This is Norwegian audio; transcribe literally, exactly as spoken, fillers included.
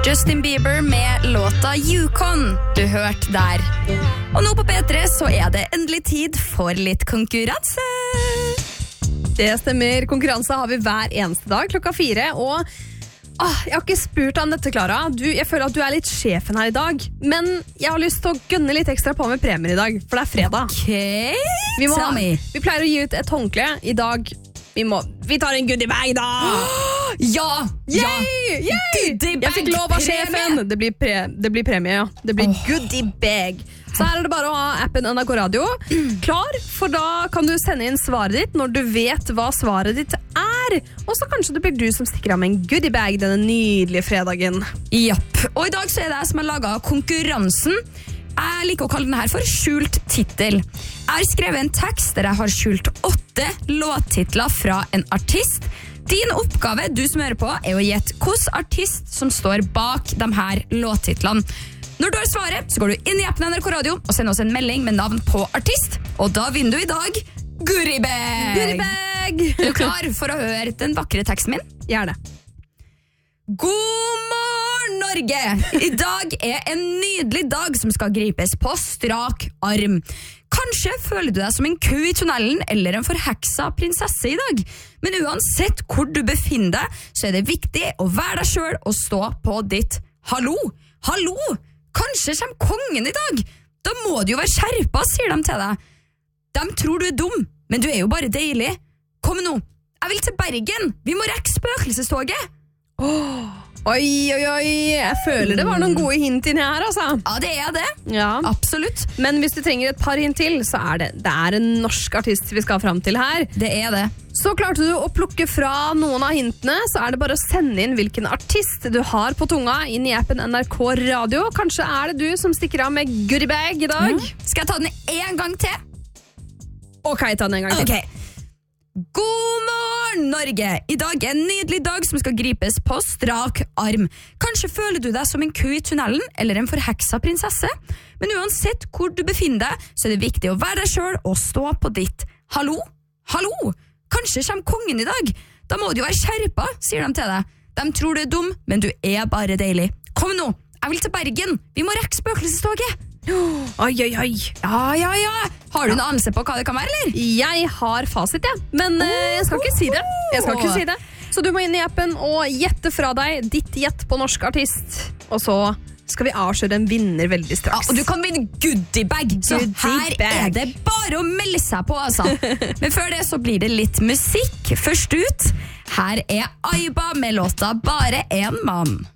Justin Bieber med låta Yukon du hørte der. Og nå på P tre så er det endelig tid for litt konkurranse. Det stemmer, konkurranse har vi hver eneste dag klokka fire, og ah, jeg har ikke spurt om dette, Clara. Du, jeg føler at du er litt sjefen her i dag, men jeg har lyst til å gønne litt ekstra på med premier i dag, for det er fredag. Ok, vi, må, tell me. vi pleier å gi ut et håndkle i dag. Vi, må, vi tar en goodie bag da! Ja! Ja! Yay! Yay! Goodie bag, jeg fikk lov av sjefen! Det blir, pre, det blir premie, ja. Det blir oh. goodie bag. Så her er det bare å ha appen N R K Radio klar, for da kan du sende inn svaret ditt når du vet hva svaret ditt er. Og så kanskje det blir du som stikker av med en goodie bag denne nydelige fredagen. Japp, og i dag så er det jeg som har laget konkurransen. Jeg liker å kalle den her for skjult titel. Jeg har skrevet en tekst der jeg har skjult åtte låttitler fra en artist. Din oppgave, du som hører på, er å gjette hvilken artist som står bak de her låttitlene. Når du har svaret, så går du inn i appen N R K Radio og sender oss en melding med navn på artist, og da vinner du i dag goodie bag. Goodie bag. Er du klar for å høre den vakre teksten min? Gjerne. God morgen, Norge! I dag er en nydelig dag som skal gripes på strak arm. Kanskje føler du deg som en ku i tunnelen eller en forheksa prinsesse i dag. Men uansett hvor du befinner deg, så er det viktig å være deg selv og stå på ditt hallo. Hallo! Kanskje kommer kongen i dag. Da må du jo være skjerpa, sier de til deg. De tror du er dum, men du er jo bare deilig. Kom nå, jeg vil til Bergen. Vi må rekke spøkelsestoget. Oh. Oi, oi, oi. Jeg føler det var noen gode hint inni her, altså. Ja, det er det. Ja. Absolutt. Men hvis du trenger et par hint til, så er det, det er en norsk artist vi skal fram til her. Det er det. Så klarte du å plukke fra noen av hintene, så er det bare å sende inn hvilken artist du har på tunga inn i appen N R K Radio. Kanskje er det du som stikker av med goodie bag i dag. Mm. Skal jeg ta den en gang til? Ok, ta den en gang til. Okay. God morgen, Norge! I dag er en nydelig dag som skal gripes på strak arm. Kanskje føler du deg som en ku i tunnelen eller en forheksa prinsesse. Men uansett hvor du befinner deg, så er det viktig å være deg selv og stå på ditt hallo. Hallo! Kanskje kommer kongen i dag. Da må du jo være skjerpa, sier de til deg. De tror du er dum, men du er bare deilig. Kom nå, jeg vil til Bergen. Vi må rekke spøkelsestoget. Oi, oi, oi. Ja, ja, ja. Har du en anelse på hva det kan være, eller? Jeg har fasit, ja. Men uh, jeg skal ikke si det. Jeg skal ikke si det. Så du må inn i appen og gjette fra deg ditt gjett på norsk artist. Og så skal vi avsløre en vinner veldig straks. Ja, og du kan vinne goodie bag. Så goodie her bag. Er det bare å melde seg på, altså. Men før det så blir det litt musikk. Først ut, her er Aiba med låta Bare en mann.